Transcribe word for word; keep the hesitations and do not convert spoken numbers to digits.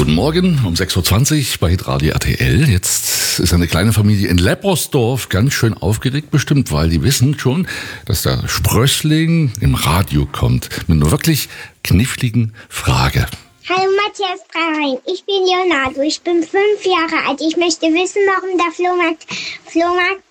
Guten Morgen um sechs Uhr zwanzig bei Hitradio R T L. Jetzt ist eine kleine Familie in Leppersdorf ganz schön aufgeregt bestimmt, weil die wissen schon, dass der Sprössling im Radio kommt mit einer wirklich kniffligen Frage. Hallo Matthias Drein, ich bin Leonardo, ich bin fünf Jahre alt. Ich möchte wissen, warum der Flohmarkt, Flohmarkt